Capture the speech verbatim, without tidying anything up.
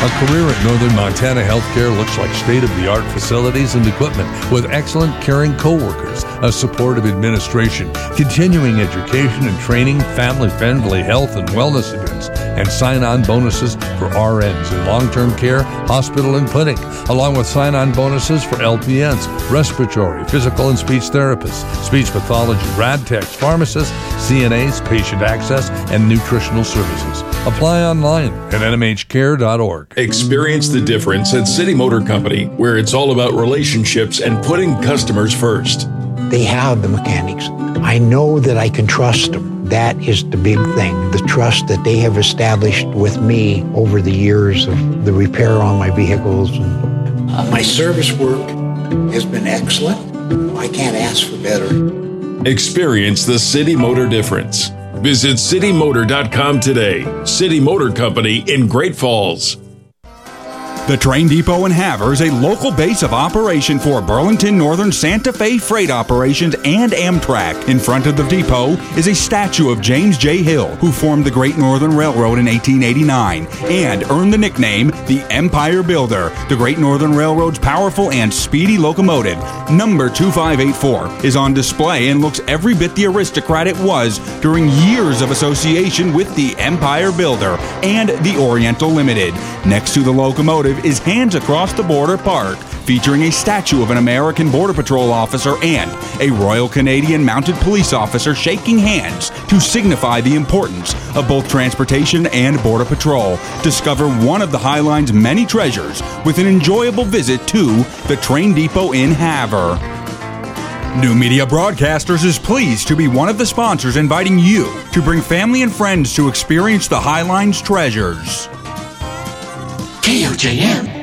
A career at Northern Montana Healthcare looks like state-of-the-art facilities and equipment with excellent caring coworkers, a supportive administration, continuing education and training, family-friendly health and wellness events, and sign-on bonuses for R Ns in long-term care, hospital, and clinic, along with sign-on bonuses for L P Ns, respiratory, physical, and speech therapists, speech pathology, rad techs, pharmacists, C N As, patient access, and nutritional services. Apply online at N M H care dot org. Experience the difference at City Motor Company, where it's all about relationships and putting customers first. They have the mechanics. I know that I can trust them. That is the big thing, the trust that they have established with me over the years of the repair on my vehicles. My service work has been excellent. I can't ask for better. Experience the City Motor difference. Visit city motor dot com today. City Motor Company in Great Falls. The Train Depot in Havre is a local base of operation for Burlington Northern Santa Fe freight operations and Amtrak. In front of the depot is a statue of James J. Hill, who formed the Great Northern Railroad in eighteen eighty-nine and earned the nickname the Empire Builder. The Great Northern Railroad's powerful and speedy locomotive, number two five eight four, is on display and looks every bit the aristocrat it was during years of association with the Empire Builder and the Oriental Limited. Next to the locomotive is Hands Across the Border Park, featuring a statue of an American Border Patrol officer and a Royal Canadian Mounted Police officer shaking hands to signify the importance of both transportation and Border Patrol. Discover one of the Highline's many treasures with an enjoyable visit to the Train Depot in Havre. New Media Broadcasters is pleased to be one of the sponsors inviting you to bring family and friends to experience the Highline's treasures. K O J M